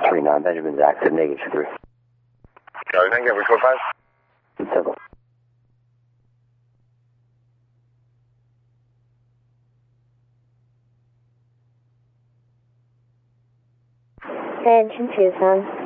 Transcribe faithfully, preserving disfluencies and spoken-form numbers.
three nine, Benjamin Zach, seven negative three. Go, thank you, record five. Seven. Engine Tucson.